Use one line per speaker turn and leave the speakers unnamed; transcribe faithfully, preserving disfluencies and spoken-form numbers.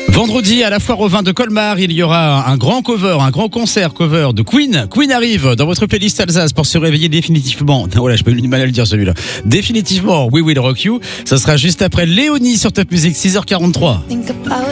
Vendredi, à la Foire au Vin de Colmar, il y aura un grand cover, un grand concert cover de Queen. Queen arrive dans votre playlist Alsace pour se réveiller définitivement. Voilà, je peux eu du mal à le dire celui-là. Définitivement, We Will Rock You. Ça sera juste après Léonie sur Top Music, six heures quarante-trois.